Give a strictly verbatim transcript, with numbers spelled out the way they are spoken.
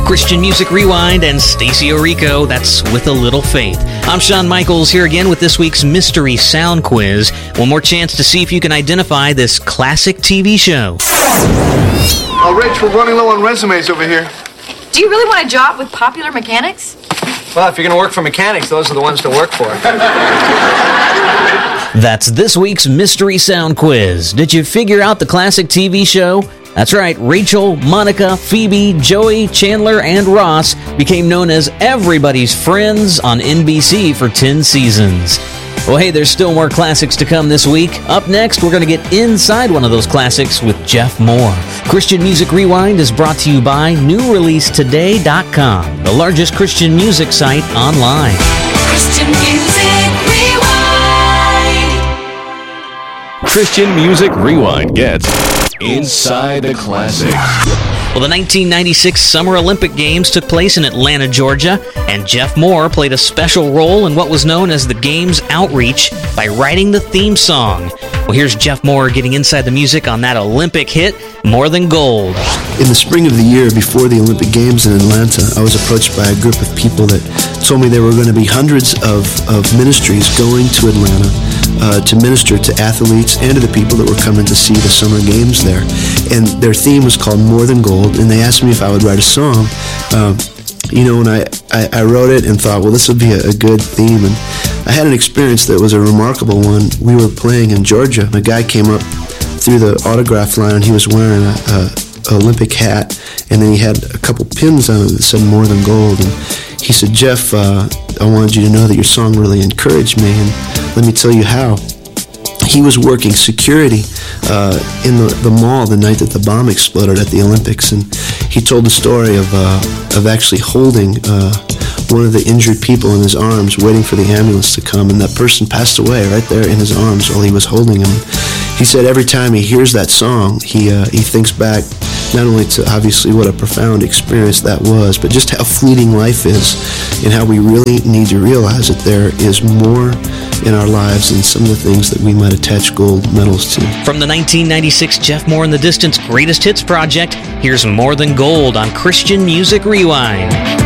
Christian Music Rewind and Stacey Orico, that's With a Little Faith. I'm Shawn Michaels here again with this week's Mystery Sound Quiz. One more chance to see if you can identify this classic T V show. Oh, Rach, we're running low on resumes over here. Do you really want a job with Popular Mechanics? Well, if you're going to work for mechanics, those are the ones to work for. That's this week's Mystery Sound Quiz. Did you figure out the classic T V show? That's right, Rachel, Monica, Phoebe, Joey, Chandler, and Ross became known as everybody's friends on N B C for ten seasons. Well, hey, there's still more classics to come this week. Up next, we're going to get inside one of those classics with Jeff Moore. Christian Music Rewind is brought to you by new release today dot com, the largest Christian music site online. Christian Music Rewind. Christian Music Rewind gets Inside the Classics. Well, the nineteen ninety-six Summer Olympic Games took place in Atlanta, Georgia, and Jeff Moore played a special role in what was known as the Games outreach by writing the theme song. Well, here's Jeff Moore getting inside the music on that Olympic hit, More Than Gold. In the spring of the year before the Olympic Games in Atlanta, I was approached by a group of people that told me there were going to be hundreds of, of ministries going to Atlanta uh, to minister to athletes and to the people that were coming to see the Summer Games there. And their theme was called More Than Gold, and they asked me if I would write a song. Um, you know, and I, I, I wrote it and thought, well, this would be a, a good theme. And I had an experience that was a remarkable one. We were playing in Georgia. A guy came up through the autograph line, and he was wearing a, a Olympic hat, and then he had a couple pins on it that said More Than Gold. And he said, Jeff, uh, I wanted you to know that your song really encouraged me, and let me tell you how. He was working security uh, in the, the mall the night that the bomb exploded at the Olympics, and he told the story of uh, of actually holding uh, one of the injured people in his arms, waiting for the ambulance to come, and that person passed away right there in his arms while he was holding him. He said every time he hears that song, he uh, he thinks back not only to obviously what a profound experience that was, but just how fleeting life is and how we really need to realize that there is more in our lives than some of the things that we might attach gold medals to. From the nineteen ninety-six Jeff Moore and the Distance Greatest Hits Project, here's More Than Gold on Christian Music Rewind.